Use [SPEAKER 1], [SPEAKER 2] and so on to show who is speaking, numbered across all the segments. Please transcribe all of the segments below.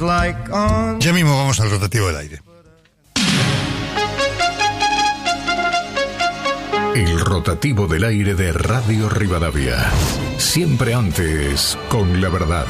[SPEAKER 1] like on.
[SPEAKER 2] Ya mismo vamos al rotativo del aire.
[SPEAKER 3] El rotativo del aire de Radio Rivadavia. Siempre antes con la verdad.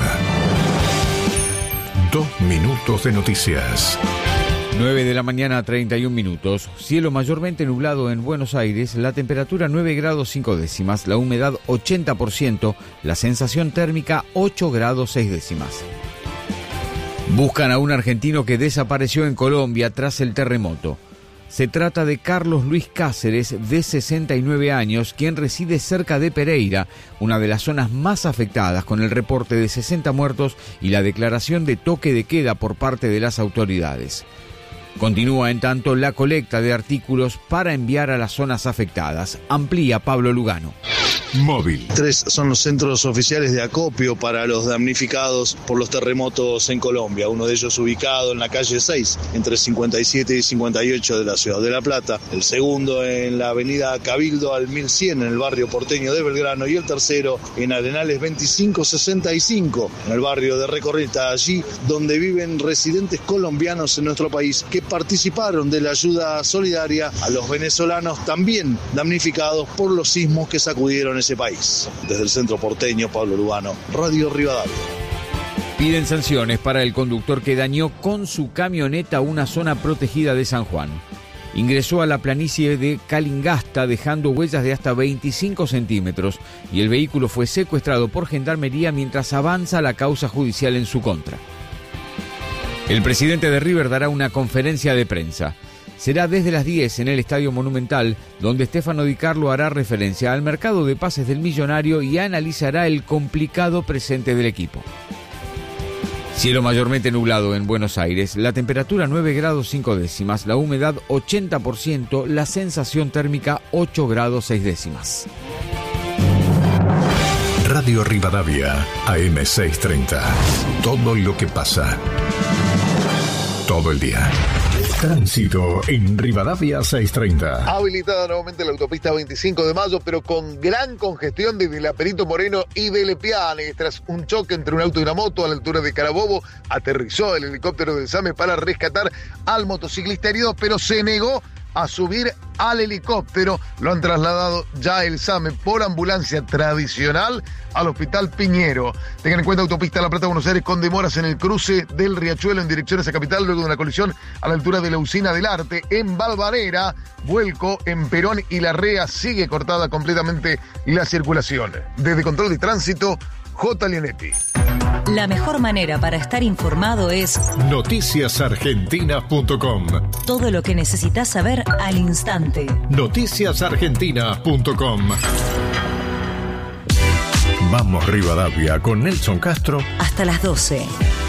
[SPEAKER 3] 2 minutos de noticias.
[SPEAKER 4] 9 de la mañana, 31 minutos. Cielo mayormente nublado en Buenos Aires, la temperatura 9 grados 5 décimas, la humedad 80%, la sensación térmica 8 grados 6 décimas. Buscan a un argentino que desapareció en Colombia tras el terremoto. Se trata de Carlos Luis Cáceres, de 69 años, quien reside cerca de Pereira, una de las zonas más afectadas, con el reporte de 60 muertos y la declaración de toque de queda por parte de las autoridades. Continúa, en tanto, la colecta de artículos para enviar a las zonas afectadas. Amplía Pablo Lugano.
[SPEAKER 3] Móvil.
[SPEAKER 5] 3 son los centros oficiales de acopio para los damnificados por los terremotos en Colombia. Uno de ellos ubicado en la calle 6, entre 57 y 58 de la ciudad de La Plata. El segundo en la avenida Cabildo al 1100, en el barrio porteño de Belgrano. Y el tercero en Arenales 2565, en el barrio de Recorrieta, allí donde viven residentes colombianos en nuestro país que participaron de la ayuda solidaria a los venezolanos también damnificados por los sismos que sacudieron ese país. Desde el centro porteño, Pablo Lugano, Radio Rivadavia.
[SPEAKER 4] Piden sanciones para el conductor que dañó con su camioneta una zona protegida de San Juan. Ingresó a la planicie de Calingasta dejando huellas de hasta 25 centímetros y el vehículo fue secuestrado por Gendarmería mientras avanza la causa judicial en su contra. El presidente de River dará una conferencia de prensa. Será desde las 10 en el Estadio Monumental, donde Stefano Di Carlo hará referencia al mercado de pases del Millonario y analizará el complicado presente del equipo. Cielo mayormente nublado en Buenos Aires, la temperatura 9 grados 5 décimas, la humedad 80%, la sensación térmica 8 grados 6 décimas.
[SPEAKER 3] Radio Rivadavia, AM 630. Todo lo que pasa. Todo el día. Tránsito en Rivadavia 630.
[SPEAKER 6] Habilitada nuevamente la autopista 25 de mayo, pero con gran congestión desde la Perito Moreno y de Lepiane. Tras un choque entre un auto y una moto a la altura de Carabobo, aterrizó el helicóptero del SAME para rescatar al motociclista herido, pero se negó a subir al helicóptero. Lo han trasladado ya el SAME por ambulancia tradicional al Hospital Piñero. Tengan en cuenta autopista La Plata Buenos Aires con demoras en el cruce del Riachuelo en dirección hacia Capital luego de una colisión a la altura de la Usina del Arte. En Valvanera, vuelco en Perón y Larrea, sigue cortada completamente la circulación. Desde Control de Tránsito, J. Lianetti.
[SPEAKER 7] La mejor manera para estar informado es
[SPEAKER 3] noticiasargentinas.com.
[SPEAKER 7] Todo lo que necesitas saber al instante.
[SPEAKER 3] Noticiasargentinas.com. Vamos Rivadavia con Nelson Castro.
[SPEAKER 7] Hasta las 12.